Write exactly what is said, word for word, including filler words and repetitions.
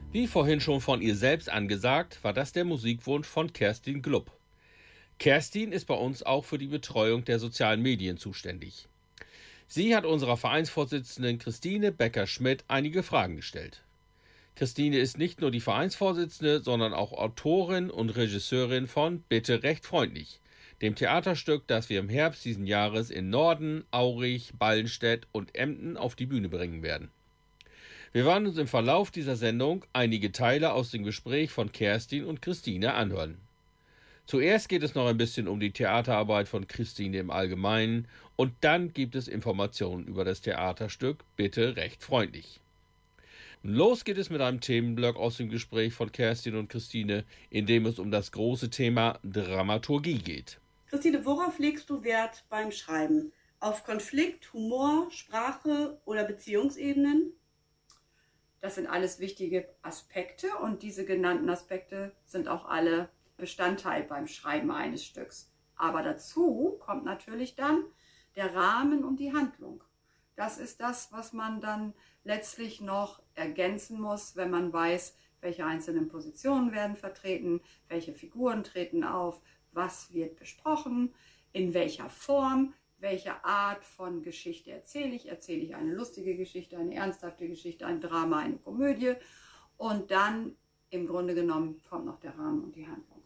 Wie vorhin schon von ihr selbst angesagt, war das der Musikwunsch von Kerstin Glupp. Kerstin ist bei uns auch für die Betreuung der sozialen Medien zuständig. Sie hat unserer Vereinsvorsitzenden Christine Becker-Schmidt einige Fragen gestellt. Christine ist nicht nur die Vereinsvorsitzende, sondern auch Autorin und Regisseurin von Bitte recht freundlich, dem Theaterstück, das wir im Herbst diesen Jahres in Norden, Aurich, Ballenstedt und Emden auf die Bühne bringen werden. Wir werden uns im Verlauf dieser Sendung einige Teile aus dem Gespräch von Kerstin und Christine anhören. Zuerst geht es noch ein bisschen um die Theaterarbeit von Christine im Allgemeinen und dann gibt es Informationen über das Theaterstück Bitte recht freundlich. Los geht es mit einem Themenblock aus dem Gespräch von Kerstin und Christine, in dem es um das große Thema Dramaturgie geht. Christine, worauf legst du Wert beim Schreiben? Auf Konflikt, Humor, Sprache oder Beziehungsebenen? Das sind alles wichtige Aspekte und diese genannten Aspekte sind auch alle Bestandteil beim Schreiben eines Stücks. Aber dazu kommt natürlich dann der Rahmen und die Handlung. Das ist das, was man dann letztlich noch ergänzen muss, wenn man weiß, welche einzelnen Positionen werden vertreten, welche Figuren treten auf, was wird besprochen, in welcher Form, welche Art von Geschichte erzähle ich. Erzähle ich eine lustige Geschichte, eine ernsthafte Geschichte, ein Drama, eine Komödie. Und dann im Grunde genommen kommt noch der Rahmen und die Handlung.